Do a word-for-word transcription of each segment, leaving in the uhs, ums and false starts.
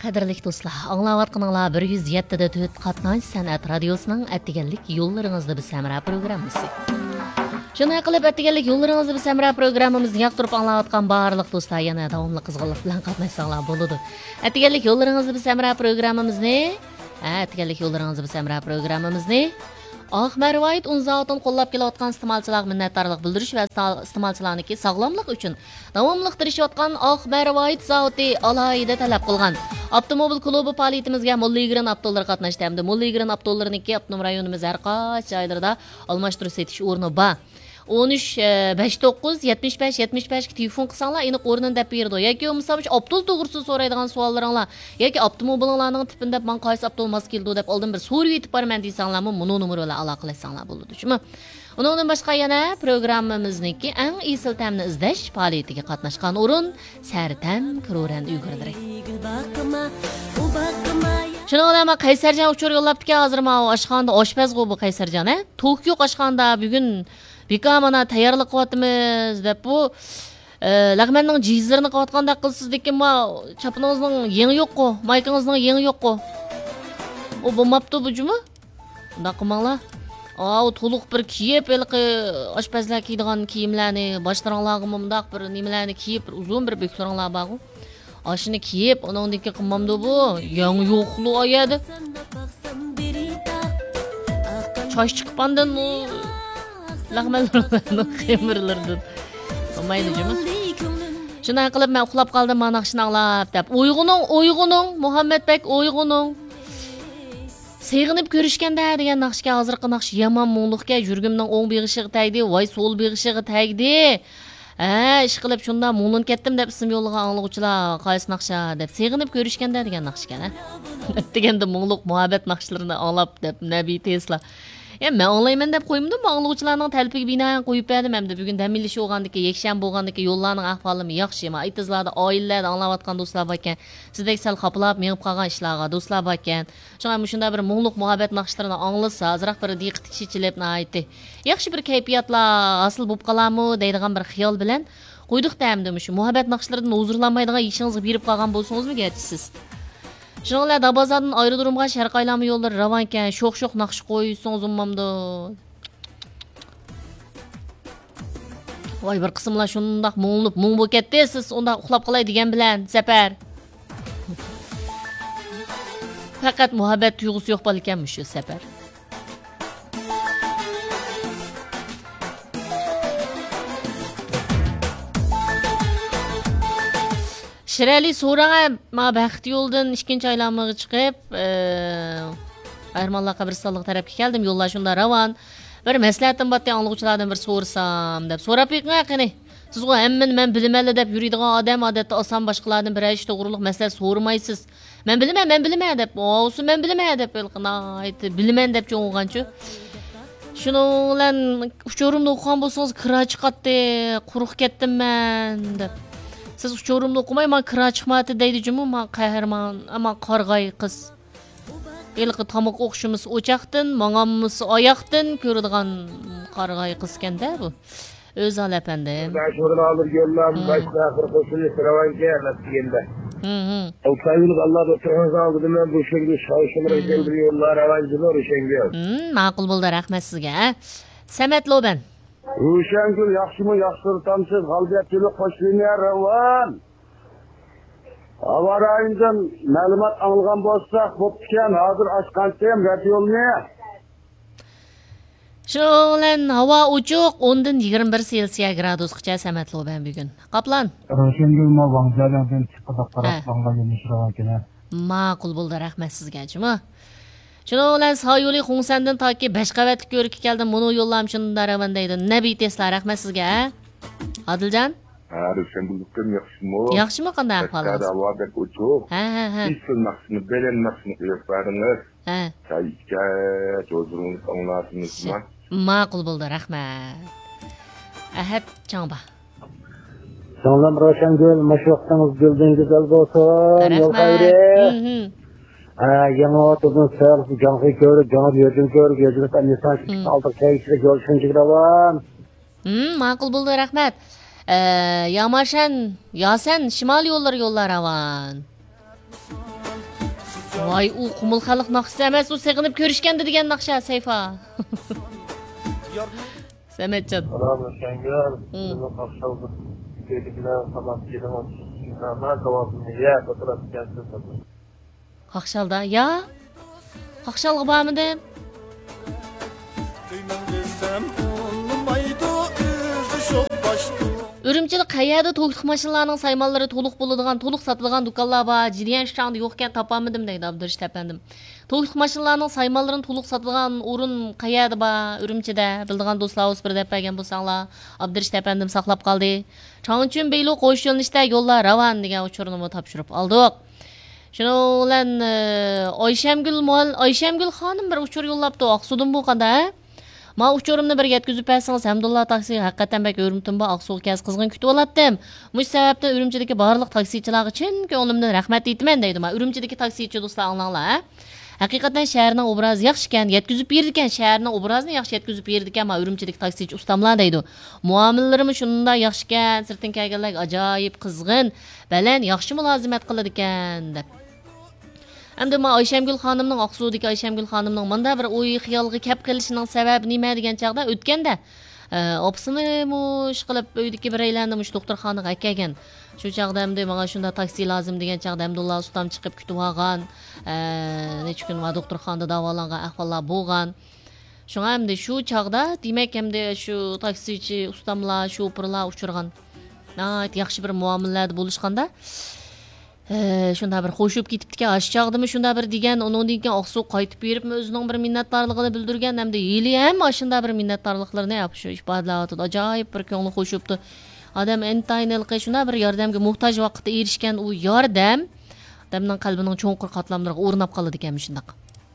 Qadrli do'stlar, anglayotganinglar bir yuz yetti da to'rt qatnash san'at radiosining atdiganlik yo'llaringizda biz samara programmasi. Shunday qilib atdiganlik yo'llaringizda biz samara programmamizni yoqtirib anglayotgan barliq do'stlar yana davomli qizg'inlik bilan qatnashsanglar bo'ladi. Atdiganlik yo'llaringizda biz samara programmamizni, atdiganlik yo'llaringizda biz samara programmamizni Ahmer White unzatın qo'llab kelayotgan iste'molchilarga minnatdorlik bildirish va iste'molchilarniki sog'lomlik uchun davomli tirishayotgan Ahmer White zavodi alohida talab qilgan avtomobil klubi faoliyatimizga Mulligren avtolar qatnashdi hamda Mulligren avtolariniki avtonom rayonimiz har qaysi joylarda almashtirish etish o'rni bor. o'n uch besh to'qqiz yetmish besh yetmish besh ga telefon qilsanglar, aniq o'rnini deb berdi. Yoki bo'lmasa, avtol to'g'risida so'raydigan savollaringlar yoki avtomobilinglarning tipini deb, "Men qaysi avtol mos keldi" deb oldin bir so'rab yetib borman deysanglarmi, buni nomer bilan aloqalashsanglar bo'ladi. Shumi? Undan boshqa yana programmamizniki eng esil ta'mni izlash faoliyatiga qatnashgan o'rin Sartam Kroran uyg'urlari. Shuni bilan men Qaysarjon uchur yo'llabdi-ki, hozir men oshxonada oshpaz go bu Qaysarjon, ha? Tokyo oshxonada bugun Bika mana tayyorlik qilyapmiz deb bu lag'manning jizlarini qilayotganda qilsiz lekin ma chapiningizning yengi yo'q-ku, maykingizning yengi yo'q-ku. U bo'lmabdi bu jumi? Unda qilmanglar. Aa, to'liq bir kiyib, elqi oshpazlar kiydigan kiyimlarni, boshlaranglarga mundaq bir nimalarni kiyib, uzun bir beklaringlar bor-ku. Ashini kiyib, uningdiki qilmamdi bu. Yangi yo'qlu oyadi. Choy chiqqandan lag'manlarning qimirlardan. Olmaydi jumi. Shunday qilib men uxlab qoldim, mana naqshni anglab deb. Uyg'uning, uyg'uning, Muhammadbek uyg'uning. Seg'inib ko'rishganda degan naqshga hozirgi naqsh yomon mo'nglikka yurgimning o'ng beg'ishiga tagdi, voy so'l beg'ishiga tagdi. Ha, ish qilib shunda mo'lin ketdim deb ism yo'llagan anglag'uvchilar qaysi naqsha deb seg'inib ko'rishganda degan naqshga, ha. Deganda mo'nglik muhabbat naqshlarini anglab deb Nabi Tesla. Ya men anglayman deb qo'yimdim, anglag'uvchilarning talbiga binoan qo'yib berdim hamda bugun damilish bo'lgandiki, yakshan bo'lgandiki, yo'llarning ahvoli yaxshi. Men aytizlarda oilalarda anglayotgan do'stlar bor ekan. Sizdek sal xaplab menib qolgan ishlarga do'stlar bor ekan. Shunga shunda bir mo'nglik muhabbat naqshlarini anglasa, azroq bir diqqat kichilib aytdi. Yaxshi bir kayfiyatlar hosil bo'lib qolarmi deydigan bir xiyol bilan qo'ydik tamdim shu muhabbat naqshlaridan huzurlanmaydigan ishingizga berib qolgan bo'lsangizmi gerchisiz. Şunlar da bazadan ayrı durumga şarkı aylama yolları ravanken şok şok nakış koyuyorsunuz ummamda. Vay bir kısımlar şundak muğulup muğ bu ketdi siz onda uxlab qalay degen bilen sefer. Fakat muhabbet duygusu yok balkenmiş şu sefer. Şirali so'raga ma baxti yo'ldan ikkinchi aylanmaga chiqib, Ayirmonlar qabristonligi tarafga keldim. Yo'llar shunda ravon. Bir maslahatim bor deb anglag'uvchilardan bir so'rsam deb so'rab yiqing qani. Siz o hammin men bilmayli deb yuradigan odam odatda oson boshqalardan bir ish to'g'riliq masala so'rmaysiz. Men bilmayman, men bilmayman deb, o'si men bilmayman deb aytdi. Bilmayman deb cho'ng'anchi. Shuni bilan uchorimda o'qigan bo'lsangiz kira chiqatdi, quruq ketdim men deb. Siz uchorimda o'qimay, men kira chiqmadi deydi jumi, men qahramon, ama qarg'ay qiz. Elqi tamoq o'qishimiz o'chaqdan, mang'amimiz oyoqdan ko'radigan qarg'ay qizkanda bu. O'zal apandim. Şuradan alır yollam, kaçta akır koşulu sıravanki anlattığında. Hı hı. Oktayınız Allah doktorunuz aldı ben bu şekilde şaşımır ezel bir yollar avancılı oruşengil. Hmm, ma'qul bo'ldi, rahmat sizga. Samatlo ben. Uşengil yaxşımı yaxşır tamsız, halbiyatçılı koşluğuna ravan. Hava rayından malumat algan bolsak, boptiken hazır açkansayım radyolunu. Şo'lan havo uchuq, o'ndan yigirma bir Selsiya gradusgacha samatlo ben bugun. Qaplan. Roshengil ma vaqtlardan chiqib qarab qolgan ekan. Ma'qul bo'ldi, rahmat sizga, juma. Shuningdek, Soyuli Xungsandan toki besh qavatli ko'rikka keldim. Buni yo'llam shunda ravan deydi. Nabi Tesla, rahmat sizga. Adiljon? Ha, Roshengildan yaxshimi? Yaxshimi qanday ahvolingiz? Havoda uchuq. Ha, ha, ha. Istilmasini, belenmasini qilib Ha. Çayga, çocuğunuz anlarsınızmı? Ma'qul bo'ldi, rahmat. Ahad Changba. Sağlam Roshengil, maşvaqtanız güldüğün güzel olsun. Yol hayri. Yangi otuzun sağlık, canlı görüp, canlı yöcüm görüp, yöcüm annesan aldık kayışlı görüşünce ravan. Hmm, ma'qul bo'ldi, rahmat. Yamashan, Yasan, Shimol yo'llari yo'llar ravan. Voy, u qumul xalq naqshi emas, u sig'inib ko'rishgandi degan naqsha Sayfa. Sametjon. Bravo, Şengör. Bunu kapsaldı. Dedikler sabah yedim o. İnsanlar kavasını ye, fotoğraf gelsin. Qaqshalda, ya? Qaqshalga bormidim? Ürümchida qayerda to'liq mashinlarning saymallari to'liq bo'ladigan, to'liq sotilgan do'konlar bor. Jiriyan shangda yo'qkan topolmadim deydi Abdurish tapandim. To'liq mashinlarning saymallarini to'liq sotilgan o'rin qayerda bor? Ürümchida bildigan do'stlar o'z bir deb bergan bo'lsanglar, Abdurish tapandim saqlab qoldi. Changchun Beylo qo'yish yo'nalishda yo'llar ravon degan uchurni topshirib oldik. Shuni bilan Oyshamgul mol Oyshamgul xonim bir uchur yo'llabdi. Oqsudan bu qanda. Ma uçurumni bir yetkizib bersangiz, Hamdullah taksi haqiqatan bak Ürümtim ba Aqsuga kez qizg'in kutib olatdim. Mush sababdan Ürümchidagi barliq taksichilarga chin ko'nglimdan rahmat aytaman deydi. Ma Ürümchidagi taksichi do'stlar anglanglar. Haqiqatan shaharning obrazi yaxshi ekan, yetkizib berdi ekan, shaharning obrazini yaxshi yetkizib berdi ekan, ma Ürümchidagi taksichi ustamlar deydi. Muomillarimiz shunda yaxshi ekan, sirtin kelganlar ajoyib qizg'in, baland yaxshi mulozimat qiladi ekan deb. Endi men Oyshamgul xonimning Oqsudagi Oyshamgul xonimning menda bir o'y xiyolga kap qilishining sababi nima degan chaqda o'tganda opsini mush qilib uydagi biraylarni mush doktorxonaga akagan. Shu chaqda endi menga shunda taksi lozim degan chaqda Abdulla ustam chiqib kutib olgan. Necha kun va doktorxonada davolangan ahvollar bo'lgan. Shunga endi shu chaqda demak endi shu taksichi ustamlar, shu opirlar uchirgan. Nayt yaxshi bir muomalada bo'lishganda shunda bir qo'shib ketibdi-ki, aşağıdımı shunda bir degan, undan keyin Oqsuv qaytib beribmi o'zining bir minnatdorligini bildirgan, hamda yili ham shunda bir minnatdorliklarni yapib shu ifodalayotdi. Ajoyib bir ko'ngli qo'shibdi. Odam entayinilqi shunda bir yordamga muhtoj vaqtda erishgan u yordam odamning qalbining cho'nqur qatlamlariga o'rnab qoladi ekan shundaq.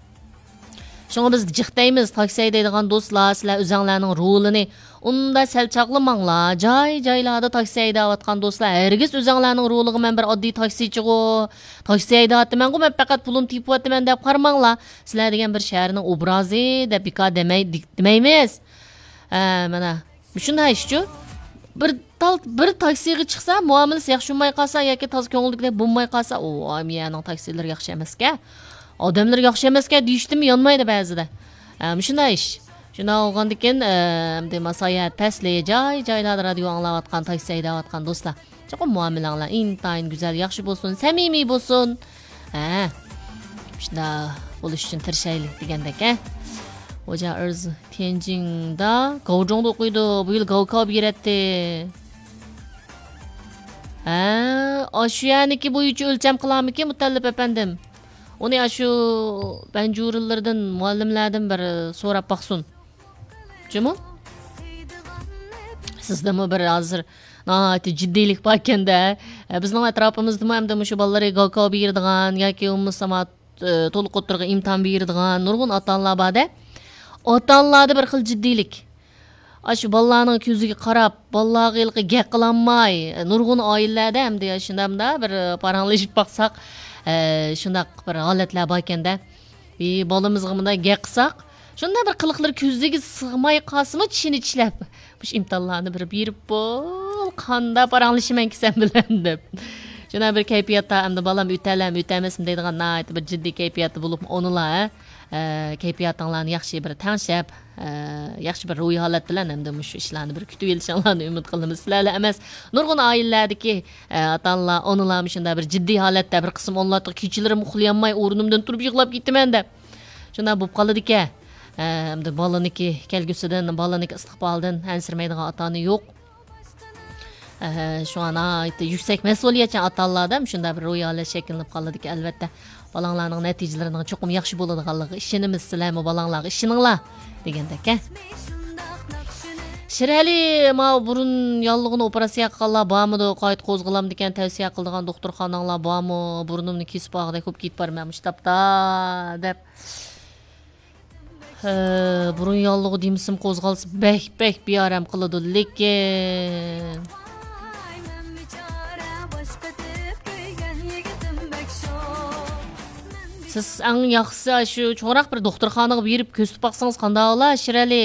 Şunu biz jiqtaymiz, taksi deydigan do'stlar, sizlar o'zinglarning rolini unda sal chaqlamanglar. Joy-joylarda taksi haydayotgan do'stlar, hergiz o'zinglarning roliga men bir oddiy taksichi-ku, taksi haydayapman, men faqat pulim tepyapman deb qarmanglar. Sizlar degan bir shaharning obrazi deb bika demay demaymiz. Ha, mana shunday ishchi. Bir tal bir taksiga chiqsa, muomalasi yaxshi bo'lmay qolsa yoki toz ko'ngildek bo'lmay qolsa, o, amiyaning taksilar yaxshi emas-ku. Odamlar yaxshi emas-ku deyishdimi, yonmaydi ba'zida. Shunday ish. Shunday olgandan keyin, endi masoyat pasli joy-joylarda radio anglayotgan, taksi haydayotgan do'stlar. Cho'qim muomalanglar intayin go'zal, yaxshi bo'lsin, samimiy bo'lsin. Ha. Shunda bo'lish uchun tirishaylik degandek-a. Hoca Erz Tianjin'da Gaozhong'da o'qiydi. Bu yil Gaokao beradi. Ha, shu yaniki bo'yicha o'lcham qilamiki mutallib efendim. Onu şu Banjurlardan, muallimlardan bir so'rab baqsun. Cümü? Sizde mi bir hazır nahati ciddiylik bakende bizning atrofimizda ham da shu bolalarga Gaokao beradigan yoki umuman to'liq o'tirga imtihon beradigan nurg'un ota-onalar bor-da. Ota-onalarda bir xil jiddiylik. Aşı bolalarning ko'ziga qarab, bolalarga ilqi gap qilolmay, nurg'un oilalarda ham da shundamda bir paranglashib baqsaq, shundaq bir holatlar bor ekanda. Bi bolamizga bunday gap qilsak, shunda bir qiliqlar ko'ziga sig'may qolsa-mu, tishini tishlab, bu imtihonlarni bir berib bol, qanda paranglashiman kisam bilan deb. Shunda bir kayfiyatda hamda bolam o'talam, o'tamasmi deydigan nayt bir jiddiy kayfiyatda bo'lib, onular kayfiyatinglarni yaxshi bir tanishib, yaxshi bir ruhiy holat bilan hamda mush ishlarni bir kutib elishinglarni umid qilamiz. Sizlar emas, nurg'un oilalardagi ota-onalar, onalar shunda bir jiddiy holatda bir qism onlarga kechalarim uxlayolmay o'rnimdan turib yig'lab ketaman deb. Shunda bo'lib qoladi-ki, hamda bolaniki kelgusidan, bolaniki istiqboldan ansirmaydigan ota-ona yo'q. Şu an aytdi yüksek mas'uliyatchan ota-onalardan shunda bir ruhiy holat shakllanib qoladi-ki, albatta balanglarning natijalarining cho'qim yaxshi bo'ladiganligi ishonamiz. Sizlarmi balanglarga ishoninglar degandek-a. Shirali ma burun yollig'ini operatsiya qilganlar bormi, qayt qo'zg'alam degan tavsiya qildigan doktorxonalar bormi? Burnimni kesib og'day ko'p ketib borman shtabda deb. Burun yollig'i demsim qo'zg'alsa bek-bek biyaram qiladi, lekin siz eng yaxshisi shu cho'roq bir doktorxonaga berib ko'rsatib baqsangiz qanday bo'lar, Shirali?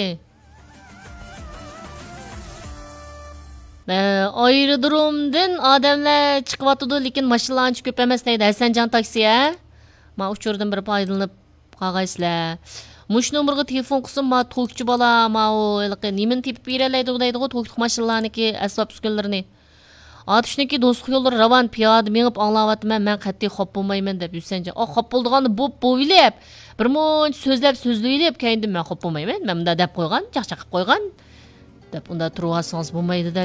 Aerodromdan odamlar chiqyotdi, lekin mashinalar ko'p emas deydi Hasanjon taksiya. Ma uçurdan bir foydalanıp qaqaysizlar. Mush nomerga telefon qilsin, ma to'kchi bola, ma o nimani tepib beraydi deydi-ku, to'klik mashinalarniki, asbob uskunalarini. Atışniki do'stlik yo'llari ravon piyoda menib anglayapman, men qat'iy xop bo'lmayman deb yursancha. O xop bo'ldiganda bo'p bo'ylab, bir muncha so'zlab so'zlayib, keyin men xop bo'lmayman. Men bunda deb qo'ygan, chaqchaqib qo'ygan. Deb unda turib olsangiz bo'lmaydi.